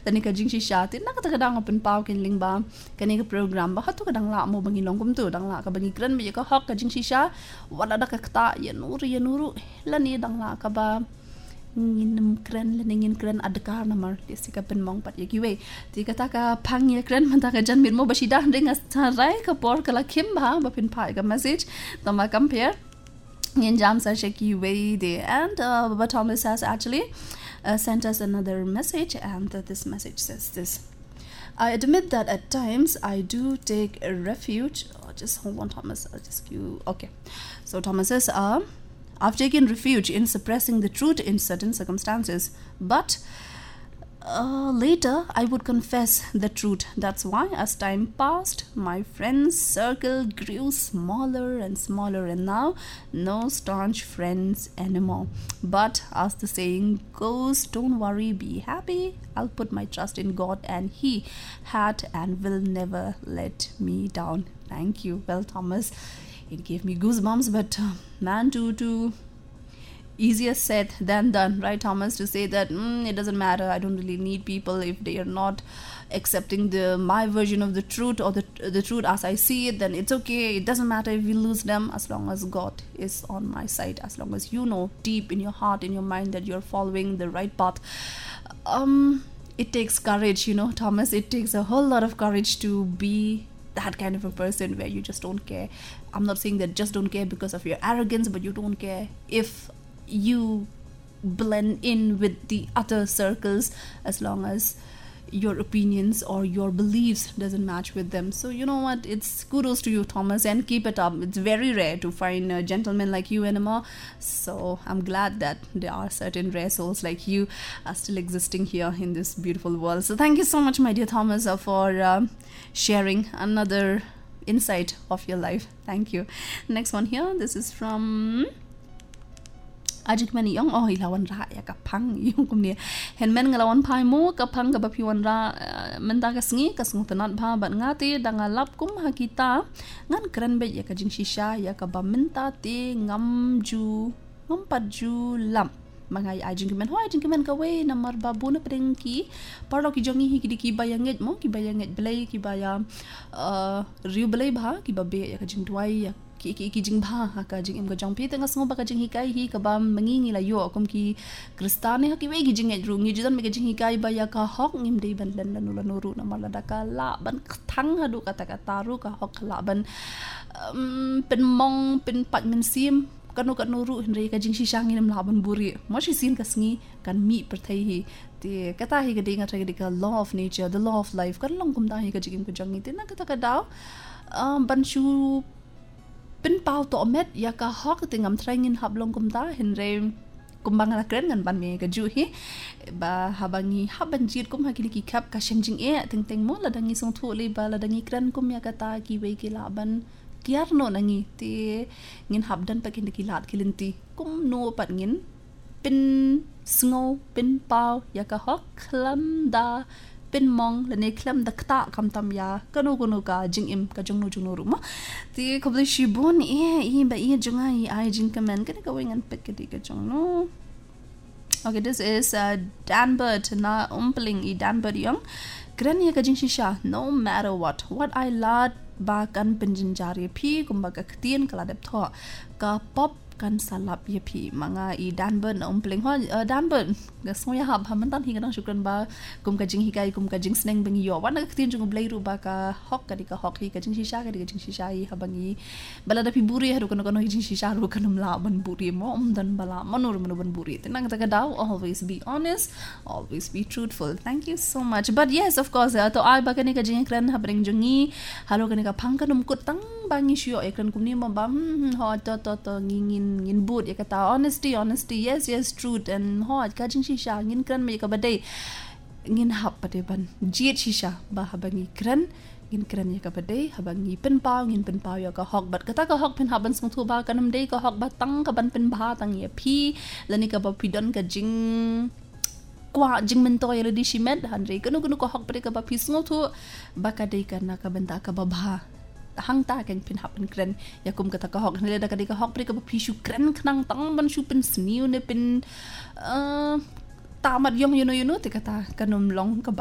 tani ka jing shisha ti na ka kadang pen pau kin ling ba kani ka program ba hatu kadang la mo bangi long kum tu dang la ka bangi kran me ka hok ka jing shisha wala da ka ta ya nuru la ni dang la ka ba ngin kran la ngin kran adkar namar ti sika pen mong pat ye kiwe ti kata ka phang ye kran man ta ka jan mir mo bashida ding as rai ka por ka la kim ba ba pin pai ka message tama compare ngin jam sa shaki way de and Baba Thomas has actually sent us another message, and this message says this: I admit that at times I do take a refuge. Oh, just hold on, Thomas. I'll just you. Okay. So Thomas says, I've taken refuge in suppressing the truth in certain circumstances, but later I would confess the truth. That's why, as time passed, my friends' circle grew smaller and smaller, and now no staunch friends anymore. But as the saying goes, don't worry, be happy. I'll put my trust in God, and He had and will never let me down. Thank you. Well, Thomas, it gave me goosebumps, but man, to easier said than done, right, Thomas, to say that it doesn't matter, I don't really need people if they are not accepting my version of the truth or the truth as I see it, then it's okay. It doesn't matter if we lose them, as long as God is on my side, as long as you know deep in your heart, in your mind, that you're following the right path. It takes courage, Thomas. It takes a whole lot of courage to be that kind of a person where you just don't care. I'm not saying that just don't care because of your arrogance, but you don't care if you blend in with the other circles, as long as your opinions or your beliefs doesn't match with them. So you know what, it's kudos to you, Thomas, and keep it up. It's very rare to find a gentleman like you anymore, so I'm glad that there are certain rare souls like you are still existing here in this beautiful world. So thank you so much, my dear Thomas, for sharing another insight of your life. Thank you. Next one here, this is from Ajik mani yong ilawan ra ya kapang yung kumni hen men ngalawan pai mo kapang ka bapiwan ra menta ka sngi tanat ba bat ngati dangalap kum hakita ngan kran be ya ka jing shisha ya ka ba menta ti ngam pat ju lam mangai ajing men ho ajing men ka we namar babu na prengki parlo ki jongi hi ki bayanget mo ki bayanget belai ki baya riu belai ba ki babe ya ka jing duai ya ki jing bha ha ka jing im ka jong pi tanga sngo ba ka jing hikai hi ka ba mangi la yo kom ki kristane ha ki we gi jing ru ngi judan me ka jing hikai ba ya ka hok ngim dei ban lan la nuru na mala da ka la ban thang ha du ka ta ka taru ka hok la ban pen mong pen pat men sim kanu ru henre ka jing shisha ngin la ban buri mo shi sin ka sngi kan mi per thai hi te kata hi ka ding a thai ka law of nature, the law of life kan long kum da hi ka jing ka jong ni te na ka ta ka daw ban shu pin pau to met ya ka hok tingam trangin hablong kumta henre kumbang la kren ngan ban me ka ju hi ba habangi habanjit kum hakili ki khap ka shengjing ting mo la dangi song thu le ba la dangi kren kum ya ka ta ki we ki la ban kiar no nangi ti ngin habdan pakin ki lat kilinti kum no pat ngin pin sngo pin pau ya ka hok klam da pin mong la ne klam da kta kam tam ya kanu ka jing im ka jong no ru ma ti ko bli shi bon ba jonga ai jing kamen ka wing an pet ka ka jong no. Okay, this is Danbert na umpling I Danbert young kran ya ka jing shisha no matter what I lad ba kan pinjin jari pi kumbaga ktien kala dep tho ka pop kan salap ye pi manga I Danbert na umpling ho Danbert ga soya hab hamantan hi gadang syukran ba kum ka jing hikai kum ka jing sneng bengi yo wana ktien jung blai ru ba ka hok ka di ka hok hi ka jing shisha ka di ka jing shisha hi habangi bala da pi buri haru kan hi jing shisha ru kanum la ban buri mo dan bala manur ban buri tenang ta ka daw always be honest, always be truthful. Thank you so much. But yes, of course, to ai ba ka ni ka jing kran habring jungi halo ka ni ka phang kanum kutang bangi shio ekran kumni mo ba ho to ngin boot ya kata honesty, yes, truth, and ho ka jing shisha ngin kran me ka badai ngin hap pade ban jiet shisha ba habangi kran ngin kran ya ka badai habangi pen pau ngin pen pau ya ka hok bat kata ka hok pen haban sung thu ba kanam dei ka hok ba tang ka ban pen ba tang ya phi lani ka ba pidon ka jing kwa jing men to ya di shimet hanre kanu ka hok pade ka ba phi sung thu ba ka dei ka na ka benta ka ba hang ta kan pin happen kren ya kum kata ka hok nile da ka hok pre ka pi shu kren knang tang ban shu pin sniu ne pin tamat yong te kata kanum long ka